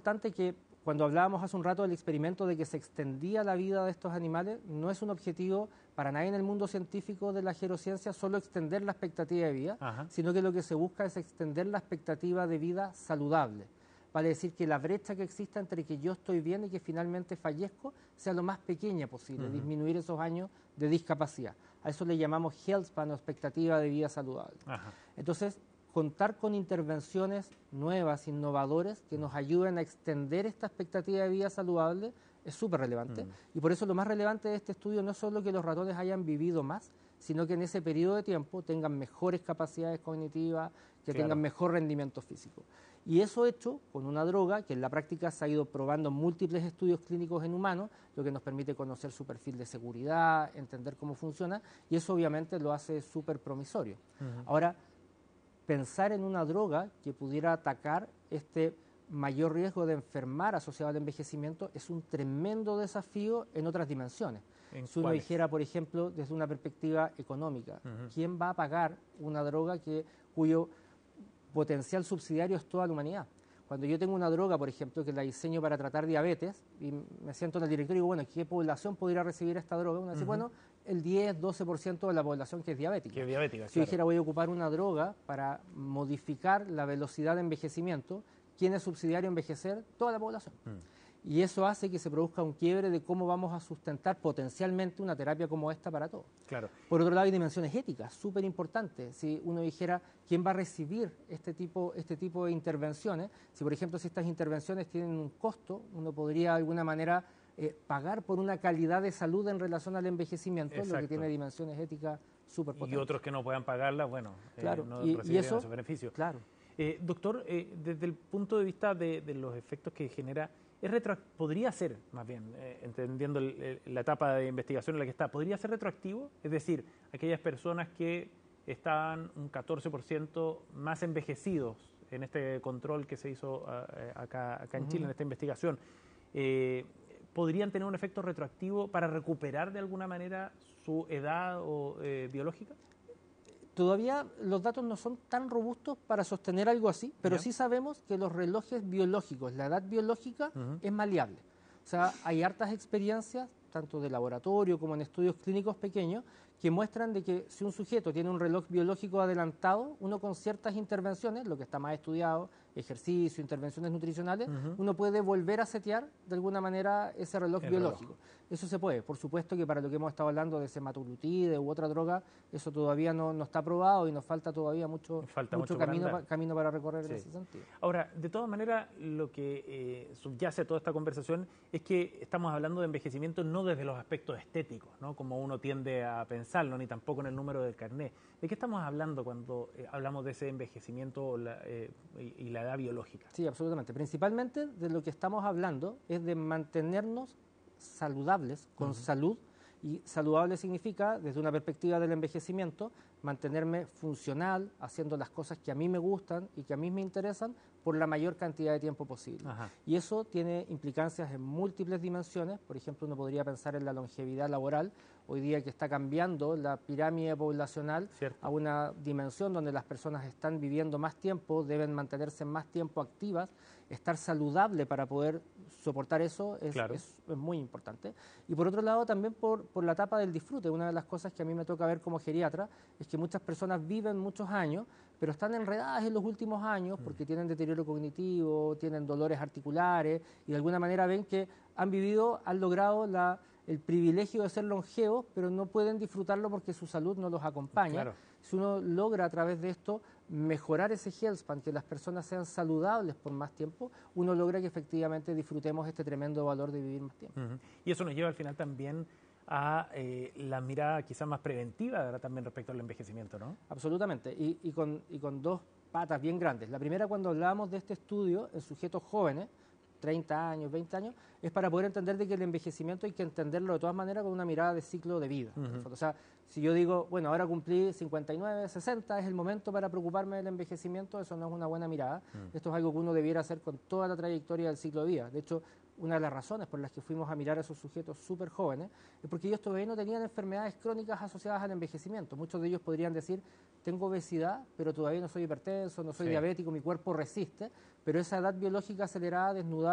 importante que cuando hablábamos hace un rato del experimento de que se extendía la vida de estos animales, no es un objetivo para nadie en el mundo científico de la gerociencia solo extender la expectativa de vida, Ajá. sino que lo que se busca es extender la expectativa de vida saludable. Vale decir que la brecha que exista entre que yo estoy bien y que finalmente fallezco sea lo más pequeña posible, disminuir esos años de discapacidad. A eso le llamamos health span o expectativa de vida saludable. Ajá. Entonces, contar con intervenciones nuevas, innovadoras, que nos ayuden a extender esta expectativa de vida saludable es súper relevante. Y por eso lo más relevante de este estudio no es solo que los ratones hayan vivido más, sino que en ese periodo de tiempo tengan mejores capacidades cognitivas, que tengan mejor rendimiento físico. Y eso hecho con una droga que en la práctica se ha ido probando en múltiples estudios clínicos en humanos, lo que nos permite conocer su perfil de seguridad, entender cómo funciona, y eso obviamente lo hace súper promisorio. Ahora, pensar en una droga que pudiera atacar este mayor riesgo de enfermar asociado al envejecimiento es un tremendo desafío en otras dimensiones. Si uno dijera, por ejemplo, desde una perspectiva económica, ¿quién va a pagar una droga cuyo potencial subsidiario es toda la humanidad? Cuando yo tengo una droga, por ejemplo, que la diseño para tratar diabetes, y me siento en el directorio y digo, bueno, ¿qué población podría recibir esta droga? Uno dice, bueno, el 10-12% de la población que es diabética. Si yo dijera, voy a ocupar una droga para modificar la velocidad de envejecimiento, ¿quién es subsidiario a envejecer? Toda la población. Y eso hace que se produzca un quiebre de cómo vamos a sustentar potencialmente una terapia como esta para todos. Por otro lado, hay dimensiones éticas súper importantes. Si uno dijera, ¿quién va a recibir este tipo de intervenciones? Si, por ejemplo, si estas intervenciones tienen un costo, uno podría de alguna manera pagar por una calidad de salud en relación al envejecimiento, lo que tiene dimensiones éticas súper potentes. Y otros que no puedan pagarla, bueno, no y recibirían eso, esos beneficios. Claro. Doctor, desde el punto de vista de los efectos que genera, podría ser, más bien, entendiendo la etapa de investigación en la que está, ¿podría ser retroactivo? Es decir, aquellas personas que estaban un 14% más envejecidos en este control que se hizo acá en Chile, en esta investigación, ¿podrían tener un efecto retroactivo para recuperar de alguna manera su edad biológica? Todavía los datos no son tan robustos para sostener algo así, pero sí sabemos que los relojes biológicos, la edad biológica es maleable. O sea, hay hartas experiencias, tanto de laboratorio como en estudios clínicos pequeños, que muestran de que si un sujeto tiene un reloj biológico adelantado, uno con ciertas intervenciones, lo que está más estudiado, ejercicio, intervenciones nutricionales, uno puede volver a setear de alguna manera ese reloj biológico. Eso se puede. Por supuesto que para lo que hemos estado hablando de semaglutide u otra droga, eso todavía no está probado y nos falta todavía mucho camino para recorrer en ese sentido. Ahora, de todas maneras, lo que subyace a toda esta conversación es que estamos hablando de envejecimiento no desde los aspectos estéticos, ¿no? Como uno tiende a pensarlo, ni tampoco en el número del carné. ¿De qué estamos hablando cuando hablamos de ese envejecimiento y la edad biológica? Sí, absolutamente. Principalmente de lo que estamos hablando es de mantenernos saludables, con salud, y saludable significa, desde una perspectiva del envejecimiento, mantenerme funcional, haciendo las cosas que a mí me gustan y que a mí me interesan por la mayor cantidad de tiempo posible. Y eso tiene implicancias en múltiples dimensiones. Por ejemplo, uno podría pensar en la longevidad laboral, hoy día que está cambiando la pirámide poblacional a una dimensión donde las personas están viviendo más tiempo, deben mantenerse más tiempo activas, estar saludable para poder soportar eso es muy importante. Y por otro lado, también por la etapa del disfrute. Una de las cosas que a mí me toca ver como geriatra es que muchas personas viven muchos años, pero están enredadas en los últimos años porque tienen deterioro cognitivo, tienen dolores articulares y de alguna manera ven que han logrado el privilegio de ser longevos, pero no pueden disfrutarlo porque su salud no los acompaña. Si uno logra a través de esto mejorar ese health span, que las personas sean saludables por más tiempo, uno logra que efectivamente disfrutemos este tremendo valor de vivir más tiempo. Y eso nos lleva al final también a la mirada quizás más preventiva, ¿verdad? También respecto al envejecimiento, ¿no? Absolutamente, y con dos patas bien grandes. La primera, cuando hablábamos de este estudio en sujetos jóvenes, 30 años, 20 años, es para poder entender de que el envejecimiento hay que entenderlo de todas maneras con una mirada de ciclo de vida. O sea, si yo digo, bueno, ahora cumplí 59, 60, es el momento para preocuparme del envejecimiento, eso no es una buena mirada. Esto es algo que uno debiera hacer con toda la trayectoria del ciclo de vida. De hecho, una de las razones por las que fuimos a mirar a esos sujetos súper jóvenes es porque ellos todavía no tenían enfermedades crónicas asociadas al envejecimiento. Muchos de ellos podrían decir, tengo obesidad, pero todavía no soy hipertenso, no soy diabético, mi cuerpo resiste, pero esa edad biológica acelerada, desnudada,